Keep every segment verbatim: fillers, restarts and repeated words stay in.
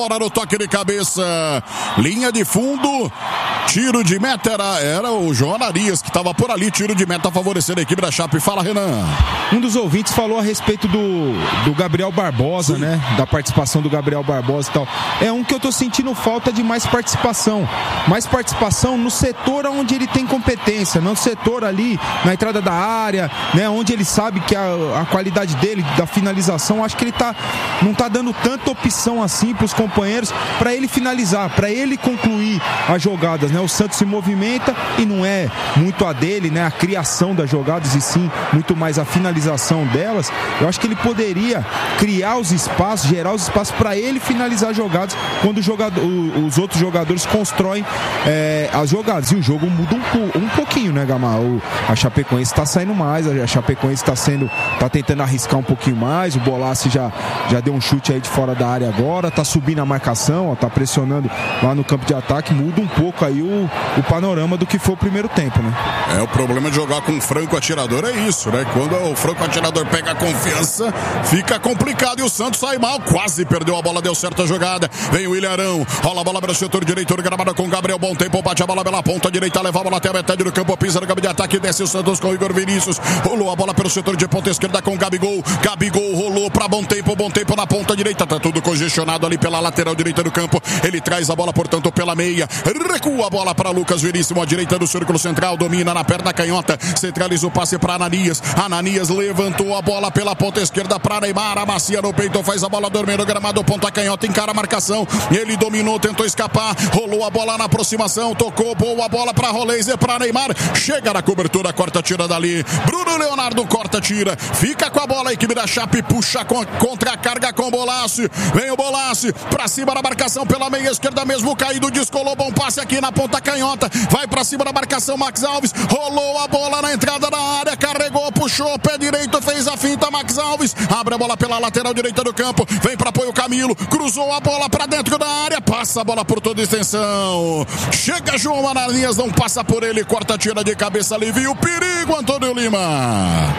Hora no toque de cabeça, linha de fundo, tiro de meta, era, era o João Arias que estava por ali, tiro de meta favorecendo a equipe da Chape. Fala, Renan. Um dos ouvintes falou a respeito do, do Gabriel Barbosa, Sim. né, da participação do Gabriel Barbosa e tal. É um que eu tô sentindo falta de mais participação, mais participação no setor onde ele tem competência, não no setor ali, na entrada da área, né, onde ele sabe que a, a qualidade dele, da finalização, acho que ele tá, não tá dando tanta opção assim pros companheiros companheiros para ele finalizar, para ele concluir as jogadas, né? O Santos se movimenta e não é muito a dele, né? A criação das jogadas e sim muito mais a finalização delas. Eu acho que ele poderia criar os espaços, gerar os espaços para ele finalizar as jogadas quando o jogador, os outros jogadores constroem é, as jogadas. E o jogo muda um, um pouquinho, né, Gama? O, a Chapecoense está saindo mais, a Chapecoense está sendo, tá tentando arriscar um pouquinho mais. O Bolassi já, já deu um chute aí de fora da área agora, tá subindo a marcação, ó, tá pressionando lá no campo de ataque, muda um pouco aí o, o panorama do que foi o primeiro tempo, né? É, o problema de jogar com franco atirador é isso, né? Quando o franco atirador pega a confiança, fica complicado e o Santos sai mal, quase perdeu a bola, deu certa jogada, vem o Ilharão, rola a bola para o setor direito, gramado com Gabriel, bom tempo, bate a bola pela ponta direita, leva a bola até a metade do campo, pisa no campo de ataque, desce o Santos com o Igor Vinícius, rolou a bola pelo setor de ponta esquerda com Gabigol, Gabigol rolou para bom tempo, bom tempo na ponta direita, tá tudo congestionado ali pela lateral direita do campo, ele traz a bola, portanto, pela meia, recua a bola para Lucas Veríssimo, à direita do círculo central, domina na perna canhota, centraliza o passe para Ananias, Ananias levantou a bola pela ponta esquerda para Neymar, amacia no peito, faz a bola dormir no gramado, ponta canhota, encara a marcação, ele dominou, tentou escapar, rolou a bola na aproximação, tocou, boa bola para Roleiser, para Neymar, chega na cobertura, corta, tira dali, Bruno Leonardo corta, tira, fica com a bola, a equipe da Chape puxa contra a carga com o Bolassi, vem o Bolassi, pra cima da marcação pela meia esquerda mesmo, caído, descolou, bom passe aqui na ponta canhota, vai pra cima da marcação, Max Alves, rolou a bola na entrada da área, carregou, puxou, pé direito, fez a finta, Max Alves, abre a bola pela lateral direita do campo, vem pra apoio Camilo, cruzou a bola pra dentro da área, passa a bola por toda a extensão, chega João Ananias, não passa por ele, corta, tira de cabeça, alivia o perigo, Antônio Lima.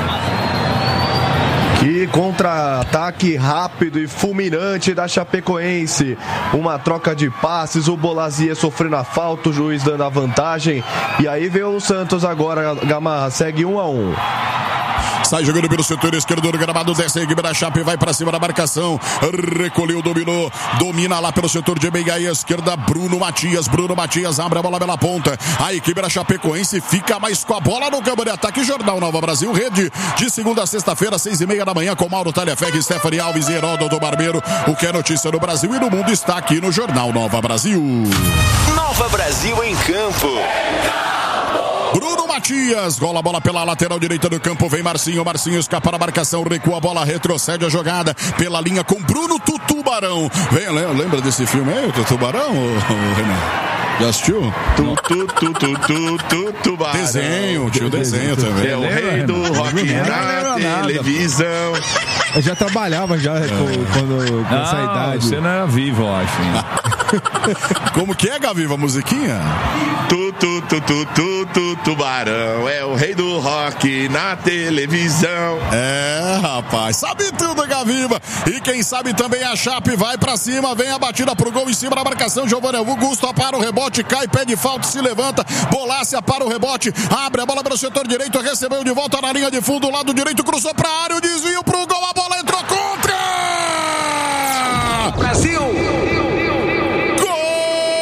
Que contra-ataque rápido e fulminante da Chapecoense. Uma troca de passes, o Bolassi sofrendo a falta, o juiz dando a vantagem. E aí veio o Santos agora, Gamarra, segue um a um. Sai jogando pelo setor esquerdo do gramado, desce a equipe da Chape, vai pra cima da marcação, recolheu, dominou, domina lá pelo setor de meia esquerda, Bruno Matias, Bruno Matias abre a bola pela ponta, a equipe da Chapecoense fica mais com a bola no campo de ataque, Jornal Nova Brasil, rede de segunda a sexta-feira, seis e meia da manhã, com Mauro Talhafeg, Stephanie Alves e Heródoto Barbeiro, o que é notícia no Brasil e no mundo está aqui no Jornal Nova Brasil. Nova Brasil em campo. Bruno Matias, rola a bola pela lateral direita do campo, vem Marcinho, Marcinho escapa da marcação, recua a bola, retrocede a jogada pela linha com Bruno Tutubarão. Vem, lembra desse filme aí, o Tutubarão, Renan? Já assistiu? Tutubarão. Desenho, tinha o desenho também. É o rei do rock na televisão. Eu já trabalhava já é. quando com essa ah, idade. Você não era vivo, eu acho. Como que é, Gaviva, a musiquinha? Tu, tu, tu, tu, tu, tu, tubarão é o rei do rock na televisão. É, rapaz, sabe tudo, Gaviva. E quem sabe também a Chape vai pra cima, vem a batida pro gol em cima da marcação, Giovanni Augusto para o rebote, cai, pede falta, se levanta, Bolassi para o rebote, abre a bola para o setor direito, recebeu de volta na linha de fundo, lado direito, cruzou pra área, o desvio pro gol, a bola entrou contra